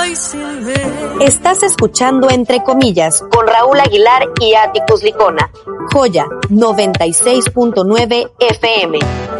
Estás escuchando Entre Comillas con Raúl Aguilar y Atticus Licona. Joya 96.9 FM.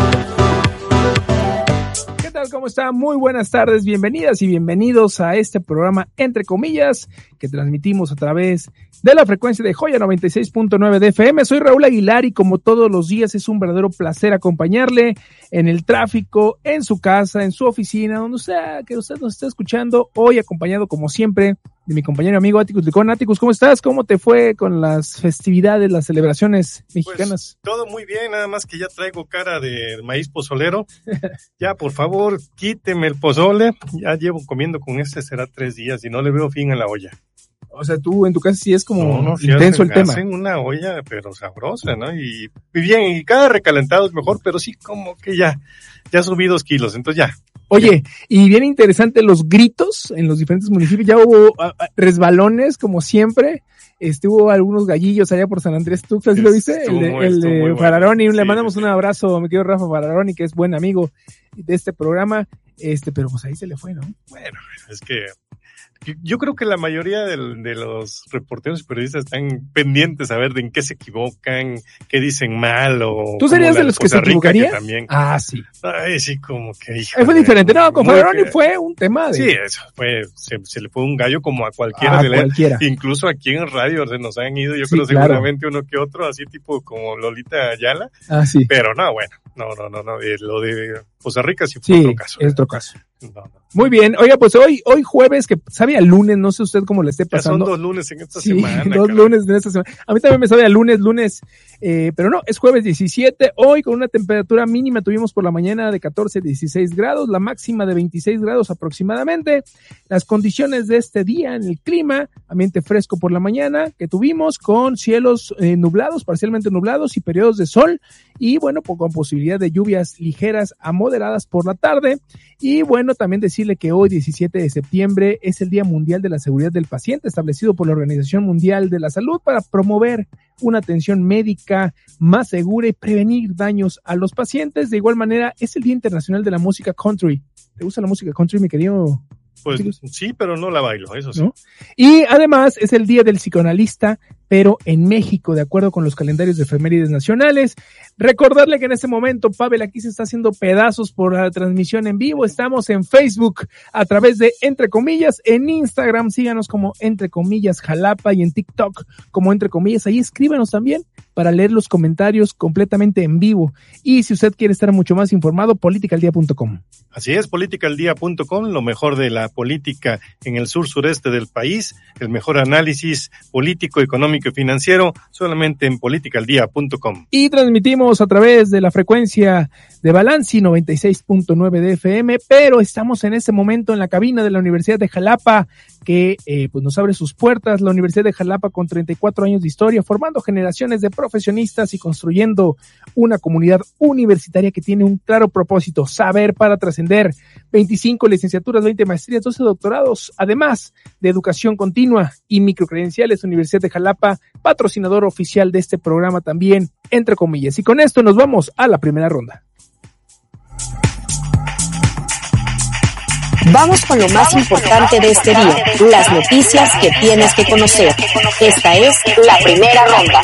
¿Qué tal? ¿Cómo está? Muy buenas tardes, bienvenidas y bienvenidos a este programa Entre Comillas que transmitimos a través de la frecuencia de Joya 96.9 de FM. Soy Raúl Aguilar y como todos los días es un verdadero placer acompañarle en el tráfico, en su casa, en su oficina, donde sea que usted nos esté escuchando. Hoy acompañado como siempre de mi compañero amigo Atticus Licona. Atticus, ¿cómo estás? ¿Cómo te fue con las festividades, las celebraciones mexicanas? Pues, todo muy bien, nada más que ya traigo cara de maíz pozolero. Ya, por favor, quíteme el pozole. Ya llevo comiendo con será 3 días y no le veo fin a la olla. O sea, tú en tu casa sí es como intenso el tema. Hacen una olla, pero sabrosa, ¿no? Y bien, y cada recalentado es mejor, pero sí como que ya subí 2 kilos, entonces ya. Oye, y bien interesante los gritos en los diferentes municipios. Ya hubo resbalones, como siempre. Hubo algunos gallillos allá por San Andrés Tuxtla, ¿sí lo viste? El de Fararoni. Bueno. Le mandamos un abrazo a mi querido Rafa Fararoni, que es buen amigo de este programa. Pero pues ahí se le fue, ¿no? Bueno, es que yo creo que la mayoría de los reporteros y periodistas están pendientes a ver de en qué se equivocan, qué dicen mal o... ¿Tú serías de los que se equivocaría? También. Ah, sí. Ay, sí, como que... Híjole, fue diferente. No, con Fararoni fue un tema de... Sí, eso fue, se le fue un gallo como a cualquiera. Cualquiera. Incluso aquí en radio se nos han ido, yo creo seguramente uno que otro, así tipo como Lolita Ayala. Ah, sí. Pero no, bueno, no. Lo de Poza Rica sí fue otro caso. Es otro caso. No. Muy bien. Oiga, pues hoy jueves, que sabe a lunes, no sé usted cómo le esté pasando. Ya son 2 lunes en esta semana. 2 lunes en esta semana. A mí también me sabe a lunes, pero no, es jueves 17. Hoy con una temperatura mínima tuvimos por la mañana de 16 grados, la máxima de 26 grados aproximadamente. Las condiciones de este día en el clima, ambiente fresco por la mañana que tuvimos con cielos nublados, parcialmente nublados y periodos de sol y bueno, con posibilidad de lluvias ligeras a moderadas por la tarde. Y bueno, también decirle que hoy, 17 de septiembre, es el Día Mundial de la Seguridad del Paciente, establecido por la Organización Mundial de la Salud para promover una atención médica más segura y prevenir daños a los pacientes. De igual manera, es el Día Internacional de la Música Country. ¿Te gusta la música country, mi querido? Pues sí, pero no la bailo, eso sí. ¿No? Y además es el Día del Psicoanalista, pero en México, de acuerdo con los calendarios de efemérides nacionales. Recordarle que en este momento Pavel aquí se está haciendo pedazos por la transmisión en vivo. Estamos en Facebook a través de Entre Comillas, en Instagram síganos como Entre Comillas Jalapa y en TikTok como Entre Comillas. Ahí escríbanos también para leer los comentarios completamente en vivo. Y si usted quiere estar mucho más informado, politicaldia.com. Así es, politicaldia.com, lo mejor de la política en el sur-sureste del país, el mejor análisis político, económico y financiero, solamente en politicaldia.com. Y transmitimos a través de la frecuencia de Balanci 96.9 de FM, pero estamos en este momento en la cabina de la Universidad de Jalapa, que pues nos abre sus puertas. La Universidad de Jalapa, con 34 años de historia, formando generaciones de profesionistas y construyendo una comunidad universitaria que tiene un claro propósito: saber para trascender. 25 licenciaturas, 20 maestrías, 12 doctorados, además de educación continua y microcredenciales. Universidad de Jalapa, patrocinador oficial de este programa también, Entre Comillas. Y con esto nos vamos a la primera ronda. Vamos con lo más importante de este día, las noticias que tienes que conocer. Esta es la primera ronda.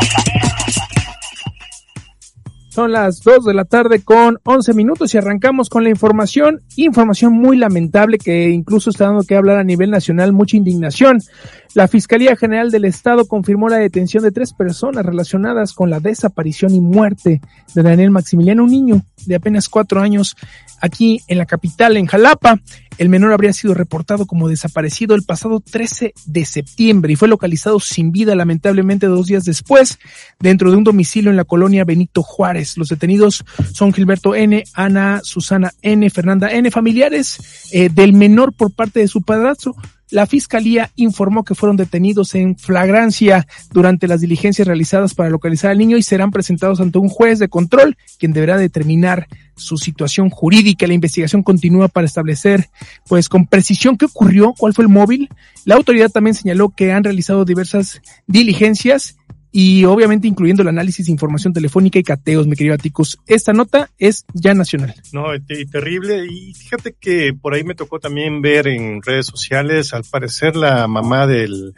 Son las 2 de la tarde con 11 minutos y arrancamos con la información muy lamentable que incluso está dando que hablar a nivel nacional, mucha indignación. La Fiscalía General del Estado confirmó la detención de 3 personas relacionadas con la desaparición y muerte de Daniel Maximiliano, un niño de apenas 4 años, aquí en la capital, en Jalapa. El menor habría sido reportado como desaparecido el pasado 13 de septiembre y fue localizado sin vida, lamentablemente 2 días después, dentro de un domicilio en la colonia Benito Juárez. Los detenidos son Gilberto N., Ana Susana N., Fernanda N., familiares del menor por parte de su padrastro. La Fiscalía informó que fueron detenidos en flagrancia durante las diligencias realizadas para localizar al niño y serán presentados ante un juez de control, quien deberá determinar su situación jurídica. La investigación continúa para establecer, pues, con precisión qué ocurrió, cuál fue el móvil. La autoridad también señaló que han realizado diversas diligencias y obviamente incluyendo el análisis de información telefónica y cateos, mi querido Atticus. Esta nota es ya nacional. No, terrible. Y fíjate que por ahí me tocó también ver en redes sociales, al parecer la mamá del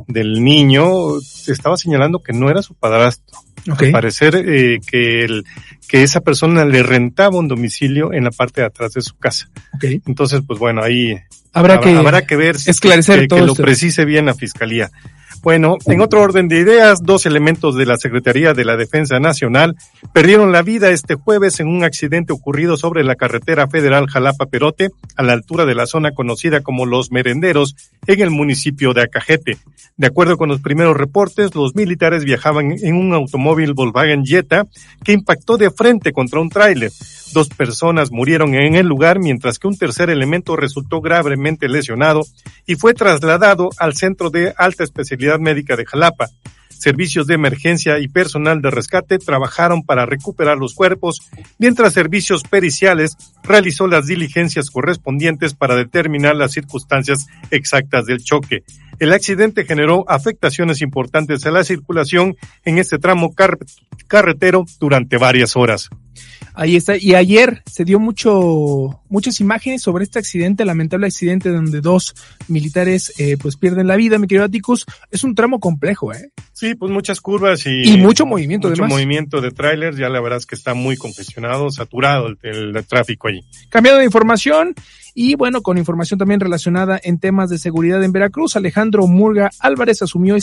niño estaba señalando que no era su padrastro. Okay. Al parecer que esa persona le rentaba un domicilio en la parte de atrás de su casa. Okay. Entonces, pues bueno, ahí habrá que ver, esclarecer todo que lo precise bien la Fiscalía. Bueno, en otro orden de ideas, 2 elementos de la Secretaría de la Defensa Nacional perdieron la vida este jueves en un accidente ocurrido sobre la carretera federal Jalapa-Perote, a la altura de la zona conocida como Los Merenderos, en el municipio de Acajete. De acuerdo con los primeros reportes, los militares viajaban en un automóvil Volkswagen Jetta que impactó de frente contra un tráiler. 2 personas murieron en el lugar, mientras que un tercer elemento resultó gravemente lesionado y fue trasladado al Centro de Alta Especialidad Médica de Jalapa. Servicios de emergencia y personal de rescate trabajaron para recuperar los cuerpos, mientras servicios periciales realizó las diligencias correspondientes para determinar las circunstancias exactas del choque. El accidente generó afectaciones importantes a la circulación en este tramo carretero durante varias horas. Ahí está, y ayer se dio muchas imágenes sobre este accidente, lamentable accidente donde 2 militares pues pierden la vida, mi querido Atticus. Es un tramo complejo, Sí, pues muchas curvas y mucho movimiento además. Mucho movimiento de trailers, ya la verdad es que está muy congestionado, saturado el tráfico allí. Cambiando de información, y bueno, con información también relacionada en temas de seguridad en Veracruz, Alejandro Murga Álvarez asumió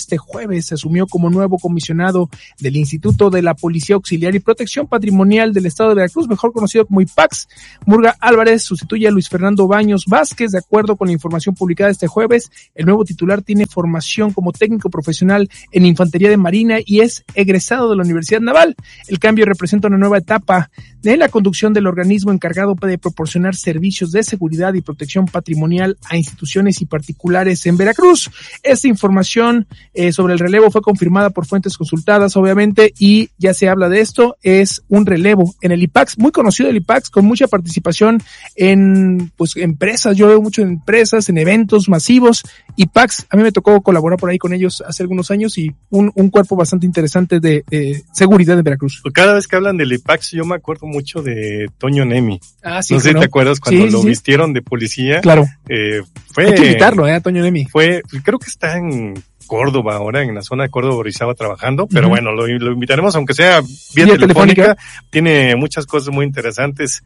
como nuevo comisionado del Instituto de la Policía Auxiliar y Protección Patrimonial del Estado de Veracruz, mejor conocido como IPAX. Murga Álvarez sustituye a Luis Fernando Baños Vázquez. De acuerdo con la información publicada este jueves, el nuevo titular tiene formación como técnico profesional en Infantería de Marina y es egresado de la Universidad Naval. El cambio representa una nueva etapa de la conducción del organismo encargado de proporcionar servicios de seguridad y protección patrimonial a instituciones y particulares en Veracruz. Esta información sobre el relevo fue confirmada por fuentes consultadas, obviamente, y ya se habla de esto. Es un relevo en el IPAX, muy conocido el IPAX, con mucha participación en empresas. Yo veo mucho en empresas, en eventos masivos. IPAX, a mí me tocó colaborar por ahí con ellos hace algunos años y un cuerpo bastante interesante de seguridad en Veracruz. Cada vez que hablan del IPAX, yo me acuerdo mucho de Toño Nemi. Sí, no sé si te acuerdas cuando lo vistieron de policía. Claro. Hay que invitarlo, Toño Nemi. Creo que está en Córdoba ahora, en la zona de Córdoba, Orizaba trabajando, pero bueno, lo invitaremos, aunque sea vía telefónica. Tiene muchas cosas muy interesantes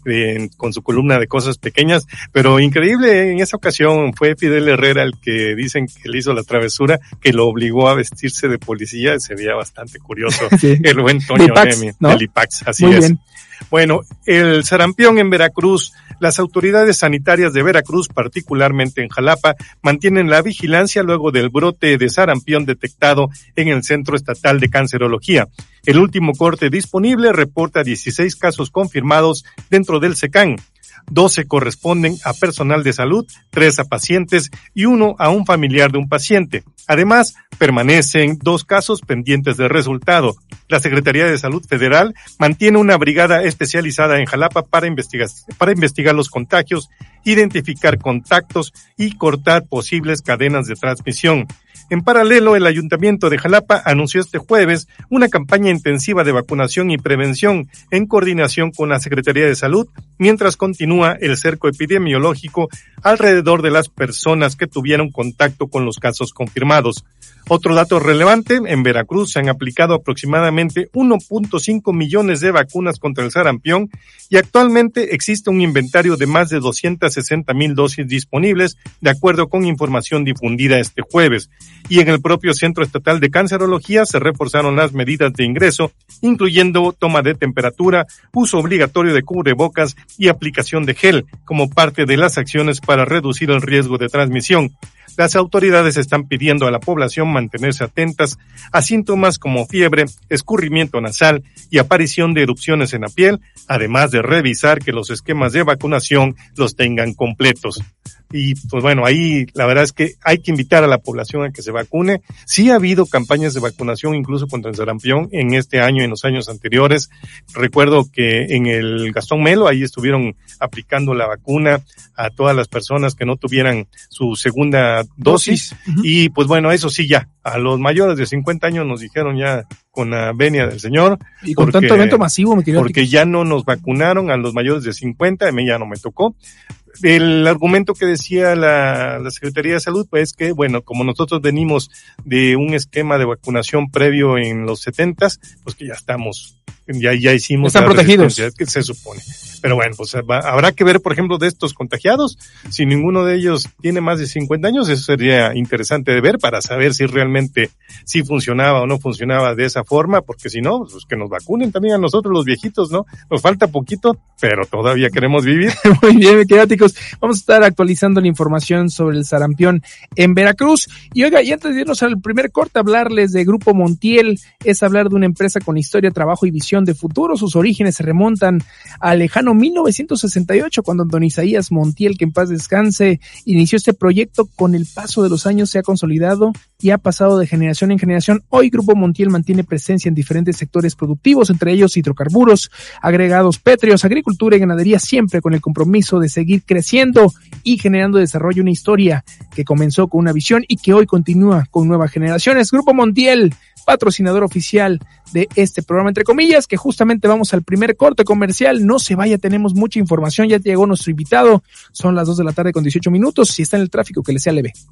con su columna de cosas pequeñas, pero increíble. En esa ocasión fue Fidel Herrera el que dicen que le hizo la travesura, que lo obligó a vestirse de policía. Se veía bastante curioso. Sí. El buen Toño Nemi, ¿no? Del IPAX, así muy es. Bien. Bueno, el sarampión en Veracruz. Las autoridades sanitarias de Veracruz, particularmente en Jalapa, mantienen la vigilancia luego del brote de sarampión detectado en el Centro Estatal de Cancerología. El último corte disponible reporta 16 casos confirmados dentro del SECAN. 12 corresponden a personal de salud, 3 a pacientes y 1 a un familiar de un paciente. Además, permanecen 2 casos pendientes de resultado. La Secretaría de Salud Federal mantiene una brigada especializada en Jalapa para investigar los contagios, identificar contactos y cortar posibles cadenas de transmisión. En paralelo, el Ayuntamiento de Jalapa anunció este jueves una campaña intensiva de vacunación y prevención en coordinación con la Secretaría de Salud, mientras continúa el cerco epidemiológico alrededor de las personas que tuvieron contacto con los casos confirmados. Otro dato relevante, en Veracruz se han aplicado aproximadamente 1.5 millones de vacunas contra el sarampión y actualmente existe un inventario de más de 260,000 dosis disponibles, de acuerdo con información difundida este jueves. Y en el propio Centro Estatal de Cancerología se reforzaron las medidas de ingreso, incluyendo toma de temperatura, uso obligatorio de cubrebocas y aplicación de gel, como parte de las acciones para reducir el riesgo de transmisión. Las autoridades están pidiendo a la población mantenerse atentas a síntomas como fiebre, escurrimiento nasal y aparición de erupciones en la piel, además de revisar que los esquemas de vacunación los tengan completos. Y pues bueno, ahí la verdad es que hay que invitar a la población a que se vacune. Sí ha habido campañas de vacunación incluso contra el sarampión en este año y en los años anteriores. Recuerdo que en el Gastón Melo ahí estuvieron aplicando la vacuna a todas las personas que no tuvieran su segunda dosis. Y pues bueno, eso sí, ya a los mayores de 50 años nos dijeron ya con la venia del Señor. Y con tanto evento masivo, mi querido. Porque ya no nos vacunaron a los mayores de 50, a mí ya no me tocó. El argumento que decía la Secretaría de Salud, pues que, bueno, como nosotros venimos de un esquema de vacunación previo en los 70s, pues que ya estamos, ya hicimos. Están protegidos. Que se supone. Pero bueno, pues habrá que ver, por ejemplo, de estos contagiados, si ninguno de ellos tiene más de 50 años, eso sería interesante de ver para saber si realmente sí funcionaba o no funcionaba de esa forma, porque si no, pues que nos vacunen también a nosotros los viejitos, ¿no? Nos falta poquito, pero todavía queremos vivir. Muy bien, mediáticos. Vamos a estar actualizando la información sobre el sarampión en Veracruz. Y oiga, y antes de irnos al primer corte, hablarles de Grupo Montiel, es hablar de una empresa con historia, trabajo y visión de futuro. Sus orígenes se remontan al lejano 1968, cuando don Isaías Montiel, que en paz descanse, inició este proyecto. Con el paso de los años se ha consolidado y ha pasado de generación en generación. Hoy Grupo Montiel mantiene presencia en diferentes sectores productivos, entre ellos hidrocarburos, agregados pétreos, agricultura y ganadería, siempre con el compromiso de seguir creciendo y generando desarrollo. Una historia que comenzó con una visión y que hoy continúa con nuevas generaciones. Grupo Montiel, patrocinador oficial de este programa, entre comillas, que justamente vamos al primer corte comercial. No se vaya, tenemos mucha información, ya llegó nuestro invitado, son las 2 de la tarde con 18 minutos, si está en el tráfico, que le sea leve.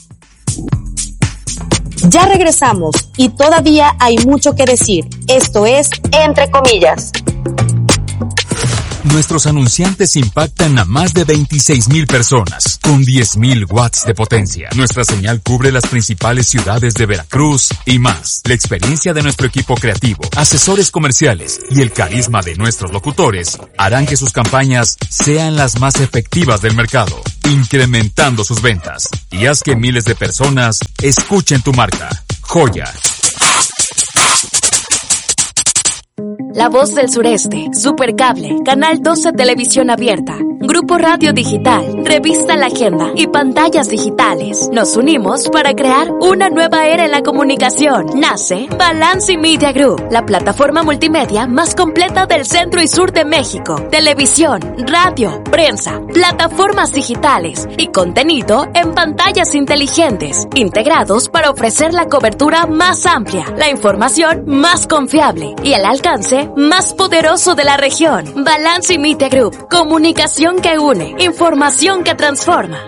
Ya regresamos y todavía hay mucho que decir. Esto es Entre Comillas. Nuestros anunciantes impactan a más de 26,000 personas, con 10,000 watts de potencia. Nuestra señal cubre las principales ciudades de Veracruz y más. La experiencia de nuestro equipo creativo, asesores comerciales y el carisma de nuestros locutores harán que sus campañas sean las más efectivas del mercado, incrementando sus ventas. Y haz que miles de personas escuchen tu marca. Joya. La Voz del Sureste, Supercable, Canal 12 Televisión Abierta, Grupo Radio Digital, Revista La Agenda y Pantallas Digitales. Nos unimos para crear una nueva era en la comunicación. Nace Balance Media Group, la plataforma multimedia más completa del centro y sur de México. Televisión, radio, prensa, plataformas digitales y contenido en pantallas inteligentes, integrados para ofrecer la cobertura más amplia, la información más confiable y el alcance más poderoso de la región. Balance Media Group, comunicación que une, información que transforma.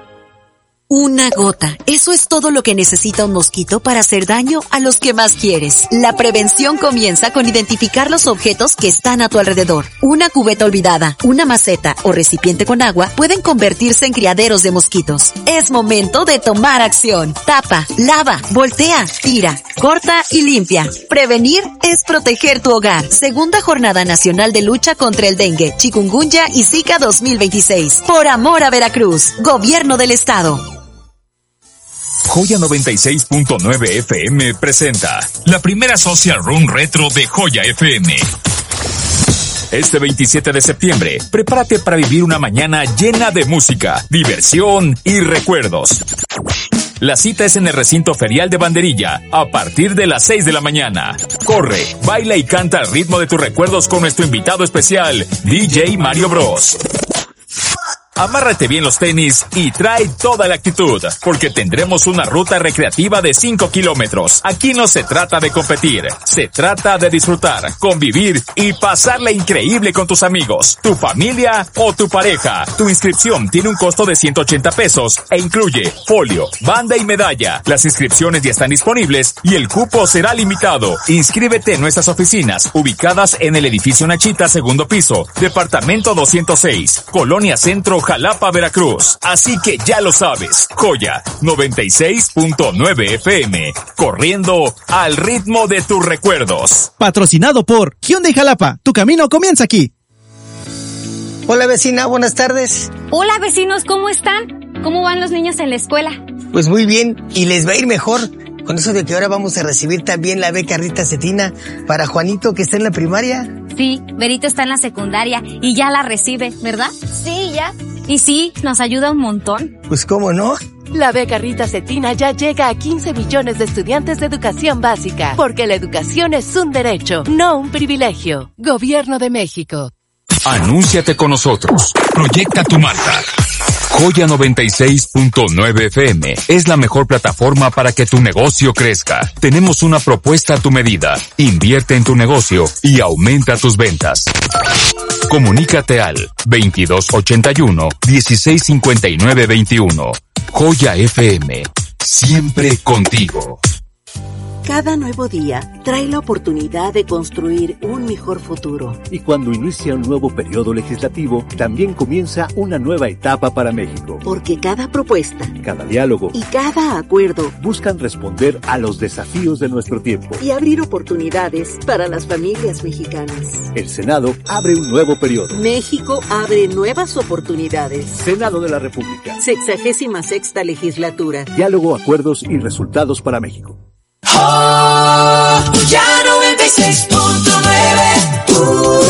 Una gota. Eso es todo lo que necesita un mosquito para hacer daño a los que más quieres. La prevención comienza con identificar los objetos que están a tu alrededor. Una cubeta olvidada, una maceta o recipiente con agua pueden convertirse en criaderos de mosquitos. Es momento de tomar acción. Tapa, lava, voltea, tira, corta y limpia. Prevenir es proteger tu hogar. Segunda Jornada Nacional de Lucha contra el Dengue, Chikungunya y Zika 2026. Por amor a Veracruz. Gobierno del Estado. Joya 96.9 FM presenta la primera Social Room Retro de Joya FM. Este 27 de septiembre, prepárate para vivir una mañana llena de música, diversión y recuerdos. La cita es en el recinto ferial de Banderilla, a partir de las 6 de la mañana. Corre, baila y canta al ritmo de tus recuerdos con nuestro invitado especial, DJ Mario Bros. Amárrate bien los tenis y trae toda la actitud, porque tendremos una ruta recreativa de 5 kilómetros. Aquí no se trata de competir, se trata de disfrutar, convivir y pasarla increíble con tus amigos, tu familia o tu pareja. Tu inscripción tiene un costo de 180 pesos e incluye folio, banda y medalla. Las inscripciones ya están disponibles y el cupo será limitado. Inscríbete en nuestras oficinas, ubicadas en el edificio Nachita, segundo piso, departamento 206, Colonia Centro, Jalapa, Veracruz. Así que ya lo sabes, Joya 96.9 FM, corriendo al ritmo de tus recuerdos. Patrocinado por Hyundai Jalapa, tu camino comienza aquí. Hola vecina, buenas tardes. Hola vecinos, ¿cómo están? ¿Cómo van los niños en la escuela? Pues muy bien, y les va a ir mejor, con eso de que ahora vamos a recibir también la beca Rita Cetina para Juanito, que está en la primaria. Sí, Berito está en la secundaria y ya la recibe, ¿verdad? Sí, ya. Y sí, nos ayuda un montón. Pues cómo no. La beca Rita Cetina ya llega a 15 millones de estudiantes de educación básica, porque la educación es un derecho, no un privilegio. Gobierno de México. Anúnciate con nosotros. Proyecta tu marca. Joya 96.9 FM es la mejor plataforma para que tu negocio crezca. Tenemos una propuesta a tu medida. Invierte en tu negocio y aumenta tus ventas. Comunícate al 2281-1659-21. Joya FM, siempre contigo. Cada nuevo día trae la oportunidad de construir un mejor futuro. Y cuando inicia un nuevo periodo legislativo, también comienza una nueva etapa para México. Porque cada propuesta, cada diálogo y cada acuerdo buscan responder a los desafíos de nuestro tiempo y abrir oportunidades para las familias mexicanas. El Senado abre un nuevo periodo. México abre nuevas oportunidades. Senado de la República. 66ª legislatura. Diálogo, acuerdos y resultados para México. Ya 96.9.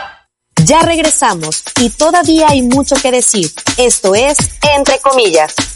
Ya regresamos y todavía hay mucho que decir. Esto es Entre Comillas.